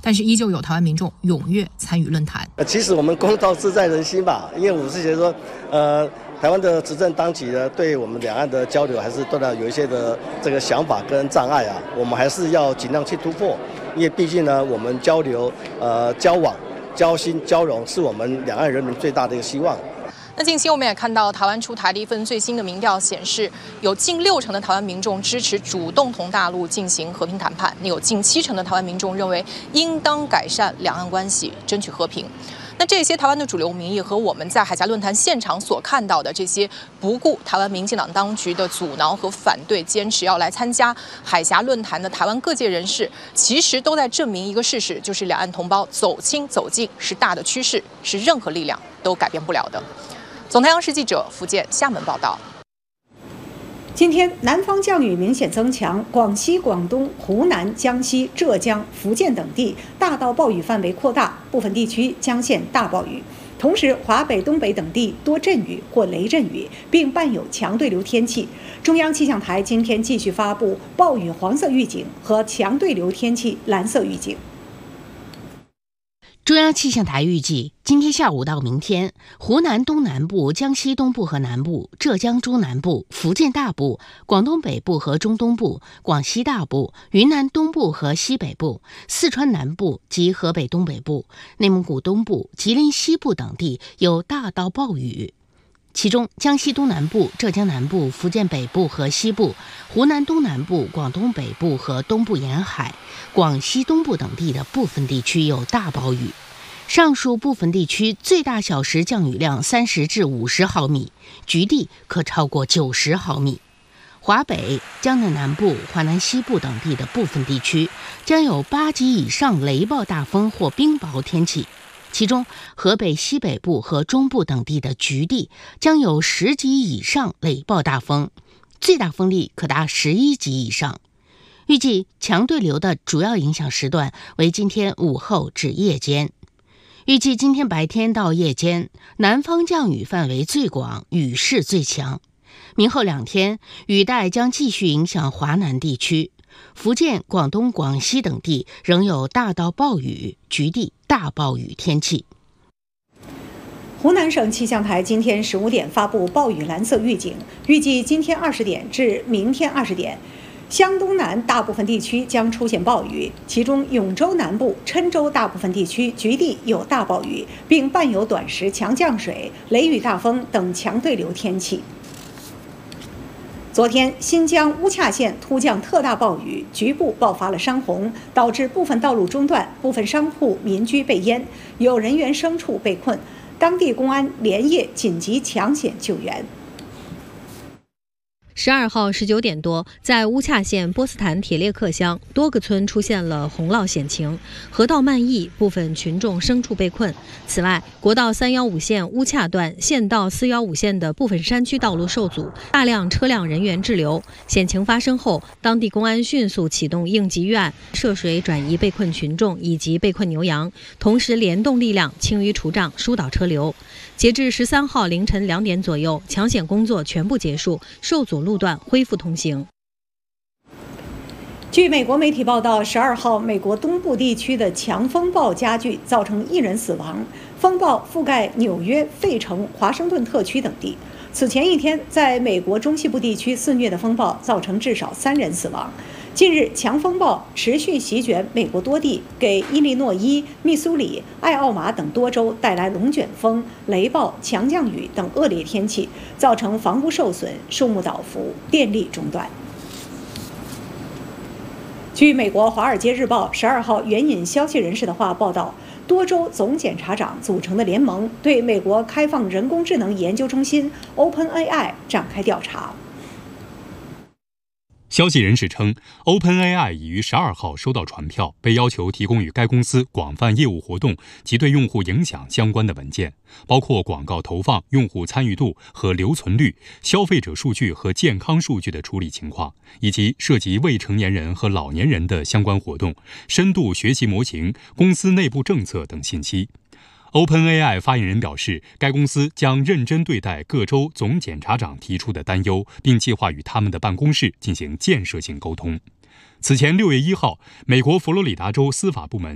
但是依旧有台湾民众踊跃参与论坛。 其实我们公道自在人心吧，因为我是觉得说，台湾的执政当局呢，对我们两岸的交流还是多少有一些的这个想法跟障碍啊，我们还是要尽量去突破，因为毕竟呢，我们交流、交往、交心、交融是我们两岸人民最大的一个希望。 那近期我们也看到台湾出台的一份最新的民调显示，有近60%的台湾民众支持主动同大陆进行和平谈判，那有近70%的台湾民众认为应当改善两岸关系，争取和平。那这些台湾的主流民意和我们在海峡论坛现场所看到的这些不顾台湾民进党当局的阻挠和反对，坚持要来参加海峡论坛的台湾各界人士，其实都在证明一个事实，就是两岸同胞走亲走近是大的趋势，是任何力量都改变不了的。总台央视记者福建厦门报道。 今天南方降雨明显增强，广西、广东、湖南、江西、浙江、福建等地大到暴雨范围扩大，部分地区将现大暴雨。同时，华北、东北等地多阵雨或雷阵雨，并伴有强对流天气。中央气象台今天继续发布暴雨黄色预警和强对流天气蓝色预警。 中央气象台预计，今天下午到明天，湖南东南部、江西东部和南部、浙江中南部、福建大部、广东北部和中东部、广西大部、云南东部和西北部、四川南部及河北东北部、内蒙古东部、吉林西部等地有大到暴雨。其中，江西东南部、浙江南部、福建北部和西部、湖南东南部、广东北部和东部沿海、广西东部等地的部分地区有大暴雨。上述部分地区最大小时降雨量30至50毫米，局地可超过90毫米。华北、江南南部、华南西部等地的部分地区将有8级以上雷暴大风或冰雹天气。其中，河北西北部和中部等地的局地将有10级以上雷暴大风，最大风力可达11级以上。预计强对流的主要影响时段为今天午后至夜间。预计今天白天到夜间，南方降雨范围最广，雨势最强。明后2天，雨带将继续影响华南地区。福建、广东、广西等地仍有大到暴雨、局地大暴雨天气。 湖南省气象台今天15点发布暴雨蓝色预警，预计今天20点至明天20点，湘东南大部分地区将出现暴雨，其中永州南部、郴州大部分地区局地有大暴雨，并伴有短时强降水、雷雨大风等强对流天气。昨天，新疆乌恰县突降特大暴雨，局部爆发了山洪，导致部分道路中断，部分商铺、民居被淹，有人员牲畜被困，当地公安连夜紧急抢险救援。 12号19点多，在乌恰县波斯坦铁列克乡多个村出现了洪涝险情，河道漫溢，部分群众牲畜被困。此外，国道315线乌恰段、县道415线的部分山区道路受阻，大量车辆人员滞留。险情发生后，当地公安迅速启动应急预案，涉水转移被困群众以及被困牛羊，同时联动力量清淤除障，疏导车流。截至13号凌晨2点左右，抢险工作全部结束，受阻路段恢复通行。 据美国媒体报道，12号美国东部地区的强风暴加剧，造成1人死亡。风暴覆盖纽约、费城、华盛顿特区等地。此前一天，在美国中西部地区肆虐的风暴造成至少3人死亡。近日，强风暴持续席卷美国多地，给伊利诺伊、密苏里、艾奥马等多州带来龙卷风、雷暴、强降雨等恶劣天气，造成房屋受损、树木倒伏、电力中断。据美国《华尔街日报》12号援引消息人士的话报道，多州总检察长组成的联盟对美国开放人工智能研究中心 OpenAI 展开调查。 消息人士称 ，OpenAI 已于12号收到传票，被要求提供与该公司广泛业务活动及对用户影响相关的文件，包括广告投放、用户参与度和留存率、消费者数据和健康数据的处理情况，以及涉及未成年人和老年人的相关活动、深度学习模型、公司内部政策等信息。OpenAI 发言人表示，该公司将认真对待各州总检察长提出的担忧，并计划与他们的办公室进行建设性沟通。此前6月1号，美国佛罗里达州司法部门